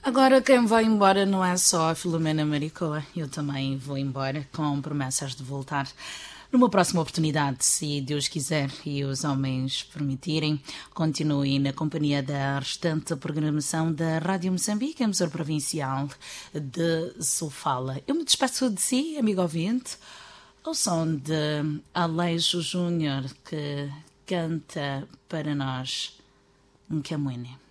Agora quem vai embora não é só a Filomena Maricoa, eu também vou embora com promessas de voltar numa próxima oportunidade, se Deus quiser e os homens permitirem. Continue na companhia da restante programação da Rádio Moçambique, emissora provincial de Sofala. Eu me despeço de si, amigo ouvinte, ao som de Aleixo Júnior, que canta para nós um Camuene.